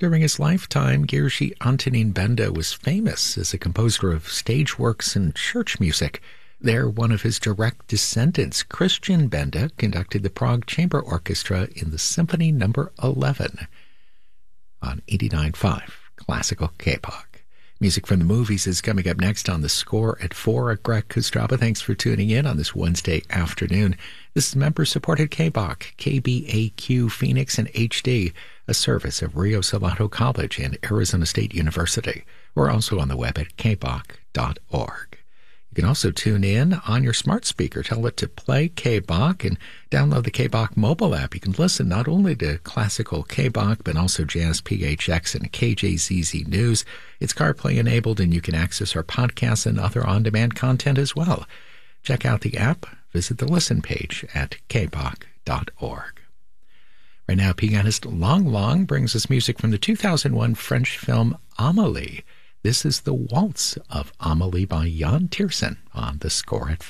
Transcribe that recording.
During his lifetime, Georgi Antonin Benda was famous as a composer of stage works and church music. There, one of his direct descendants, Christian Benda, conducted the Prague Chamber Orchestra in the Symphony No. 11 on 89.5 Classical K-Pop. Music from the movies is coming up next on The Score at 4. Greg Kostraba, thanks for tuning in on this Wednesday afternoon. This is member-supported KBOC, KBAQ Phoenix and HD, a service of Rio Salado College and Arizona State University. We're also on the web at kbok.org. You can also tune in on your smart speaker. Tell it to play KBOC and download the KBOC mobile app. You can listen not only to classical KBOC, but also Jazz PHX and KJZZ News. It's CarPlay enabled, and you can access our podcasts and other on-demand content as well. Check out the app. Visit the listen page at kbok.org. Right now, pianist Lang Lang brings us music from the 2001 French film Amélie. This is the Waltz of Amélie by Jan Tiersen on The Score at 4.